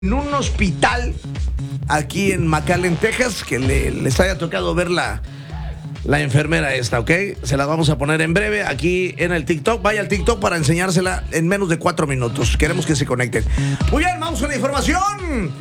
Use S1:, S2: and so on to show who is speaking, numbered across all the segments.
S1: en un hospital aquí en McAllen, Texas, que les haya tocado ver la enfermera esta, ¿ok? Se la vamos a poner en breve aquí en el TikTok. Vaya al TikTok para enseñársela en menos de 4 minutos. Queremos que se conecten. Muy bien, vamos con la información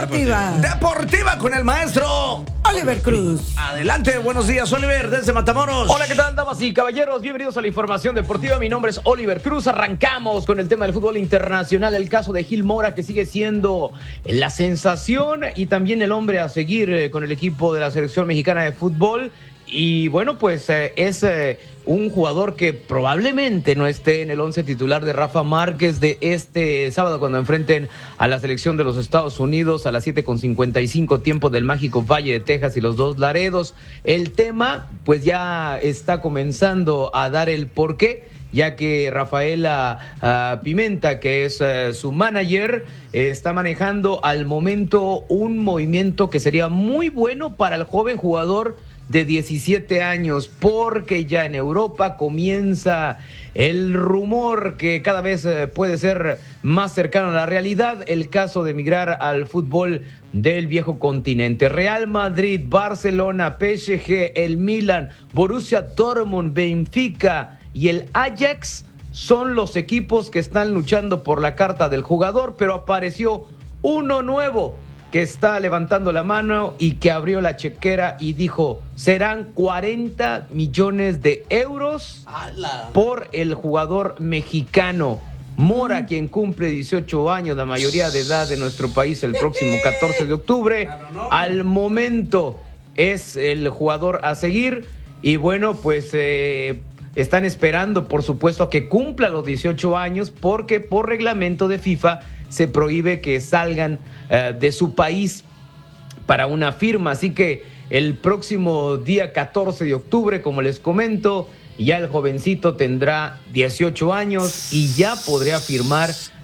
S1: deportiva con el maestro
S2: Oliver Cruz.
S1: Adelante, buenos días, Oliver, desde Matamoros.
S3: Hola, ¿qué tal, damas y caballeros? Bienvenidos a la información deportiva. Mi nombre es Oliver Cruz. Arrancamos con el tema del fútbol internacional. El caso de Gil Mora, que sigue siendo la sensación y también el hombre a seguir con el equipo de la selección mexicana de fútbol. Y bueno, pues es un jugador que probablemente no esté en el 11 titular de Rafa Márquez de este sábado cuando enfrenten a la selección de los Estados Unidos a las 7:55 tiempo del mágico Valle de Texas y los dos Laredos. El tema pues ya está comenzando a dar el porqué, ya que Rafaela Pimenta, que es su manager, está manejando al momento un movimiento que sería muy bueno para el joven jugador de 17 años, porque ya en Europa comienza el rumor que cada vez puede ser más cercano a la realidad, el caso de emigrar al fútbol del viejo continente. Real Madrid, Barcelona, PSG, el Milan, Borussia Dortmund, Benfica y el Ajax son los equipos que están luchando por la carta del jugador, pero apareció uno nuevo que está levantando la mano y que abrió la chequera y dijo, serán 40 millones de euros por el jugador mexicano Mora, quien cumple 18 años, la mayoría de edad de nuestro país, el próximo 14 de octubre. Al momento es el jugador a seguir y bueno, pues están esperando, por supuesto, a que cumpla los 18 años porque por reglamento de FIFA se prohíbe que salgan de su país para una firma. Así que el próximo día 14 de octubre, como les comento, ya el jovencito tendrá 18 años y ya podría firmar